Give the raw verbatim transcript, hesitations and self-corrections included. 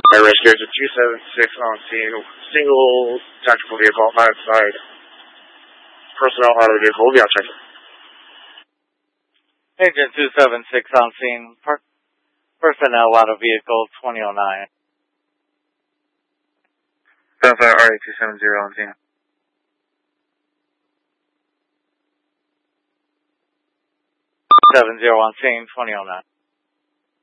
Air Rescue to two seven six on scene. Single tactical vehicle outside. Personnel out of the vehicle will be outside. Agent two seven six on scene. Per personnel out of vehicle twenty oh nine. Verify R A two seven zero on scene. seven zero on scene, twenty oh nine.